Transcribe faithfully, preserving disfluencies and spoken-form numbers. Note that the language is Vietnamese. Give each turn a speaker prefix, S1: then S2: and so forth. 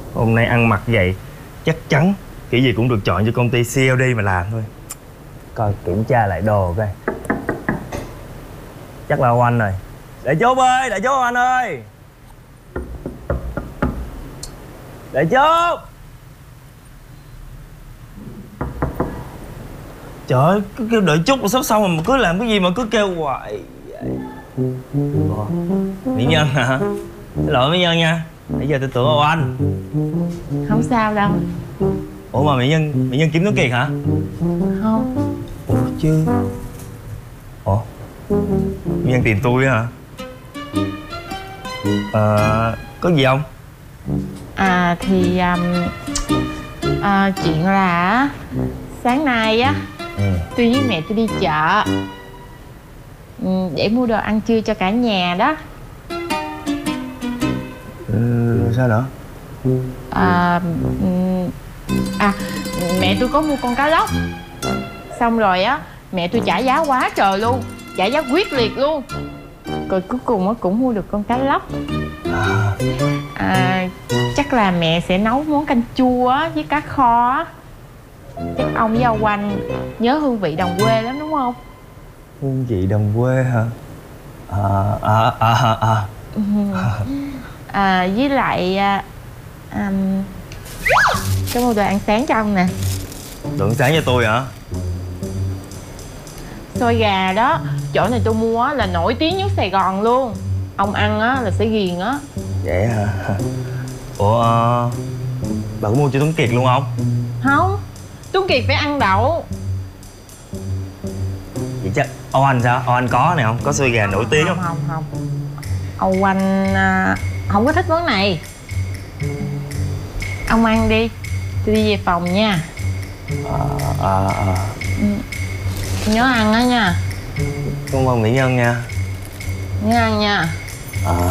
S1: Hôm nay ăn mặc vậy chắc chắn kiểu gì cũng được chọn cho công ty xê lờ đê mà làm thôi. Coi kiểm tra lại đồ coi. Chắc là Oanh rồi. Đại chốt ơi, đại chốt Oanh ơi. Đại chốt. Trời ơi, cứ kêu đợi chút là sắp xong mà cứ làm cái gì mà cứ kêu hoài. Ủa, Mỹ Nhân hả? Xin lỗi Mỹ Nhân nha. Nãy giờ tôi tưởng là Oanh.
S2: Không sao đâu.
S1: Ủa mà Mỹ Nhân, Mỹ Nhân kiếm Tuấn Kiệt hả?
S2: Không.
S1: Ủa chứ. Ủa, Mỹ Nhân tìm tôi hả? Ờ, có gì không?
S2: À thì um, à, chuyện là sáng nay á,
S1: Ừ.
S2: tôi với mẹ tôi đi chợ ừ, để mua đồ ăn trưa cho cả nhà đó.
S1: Ừ, sao nữa?
S2: À, ừm, à mẹ tôi có mua con cá lóc. Xong rồi á, mẹ tôi trả giá quá trời luôn, trả giá quyết liệt luôn. Rồi cuối cùng á cũng mua được con cá lóc.
S1: À,
S2: À, chắc là mẹ sẽ nấu món canh chua á với cá kho á. Chắc ông với ông Oanh nhớ hương vị đồng quê lắm đúng không?
S1: hương vị đồng quê hả? À, à, à, à.
S2: À, với lại à, à, có một đồ ăn sáng cho ông nè.
S1: Tưởng sáng cho tôi hả?
S2: Xôi gà đó, chỗ này tôi mua á là nổi tiếng nhất Sài Gòn luôn. Ông ăn á là sẽ ghiền á.
S1: Vậy hả? Ủa, à, bà có mua cho Tuấn Kiệt luôn không?
S2: Không, Tuấn Kiệt phải ăn đậu.
S1: Vậy chắc Âu Anh sao? Âu Anh có này không? Có xôi gà nổi tiếng
S2: Không
S1: không?
S2: không không, Âu Anh à, không có thích món này. Ông ăn đi, tôi đi về phòng nha.
S1: À, à, à.
S2: Ừ. Nhớ ăn á nha.
S1: Cảm ơn Mỹ Nhân nha.
S2: Nhớ ăn nha.
S1: À.